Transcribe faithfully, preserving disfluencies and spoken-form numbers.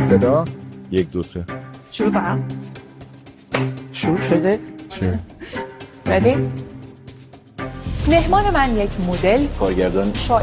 صدا یک دو سه شروع کنم. شروع شده؟ چه؟ ردی؟ مهمان من یک مدل کارگردان